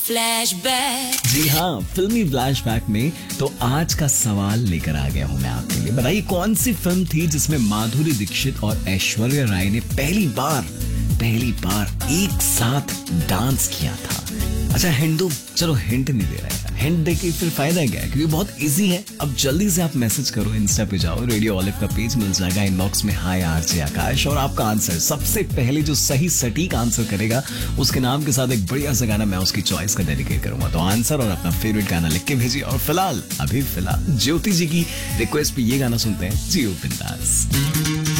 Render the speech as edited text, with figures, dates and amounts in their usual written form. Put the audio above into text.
Flashback. जी हाँ, फिल्मी flashback में तो आज का सवाल लेकर आ गया हूँ मैं आपके लिए। बताइए कौन सी फिल्म थी जिसमें माधुरी दीक्षित और ऐश्वर्या राय ने पहली बार एक साथ डांस किया था। अच्छा हिंट दो, चलो हिंट नहीं दे रहा है, हिंट देके फिर फायदा क्या है, क्योंकि बहुत इजी है। अब जल्दी से आप मैसेज करो, इंस्टा पे जाओ, रेडियो ऑलिव का पेज मिल जाएगा, इनबॉक्स में हाय आरजे आकाश, और आपका आंसर सबसे पहले जो सही सटीक आंसर करेगा उसके नाम के साथ एक बढ़िया सा गाना मैं उसकी चॉइस का डेडिकेट करूंगा। तो आंसर और अपना फेवरेट गाना लिख के भेजिए। और फिलहाल ज्योति जी की रिक्वेस्ट पे ये गाना सुनते हैं, जियो बिंदास।